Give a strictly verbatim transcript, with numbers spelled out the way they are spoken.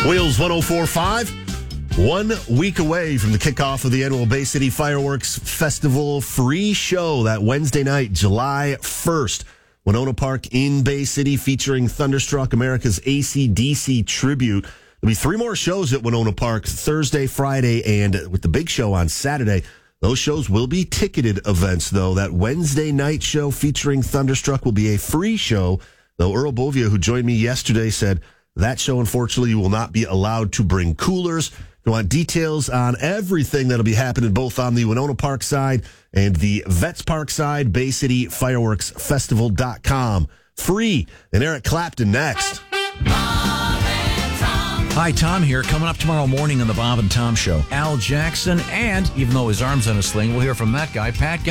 Wheels one oh four point five. One week away from the kickoff of the annual Bay City Fireworks Festival free show that Wednesday night, July first. Winona Park in Bay City featuring Thunderstruck, America's A C D C tribute. There'll be three more shows at Winona Park, Thursday, Friday, and with the big show on Saturday. Those shows will be ticketed events, though. That Wednesday night show featuring Thunderstruck will be a free show, though Earl Bovia, who joined me yesterday, said that show, unfortunately, you will not be allowed to bring coolers. If you want details on everything that'll be happening both on the Winona Park side and the Vets Park side, Bay City Fireworks Festival dot com. Free. And Eric Clapton next. Hi, Tom here. Coming up tomorrow morning on the Bob and Tom Show. Al Jackson, and even though his arm's on a sling, we'll hear from that guy, Pat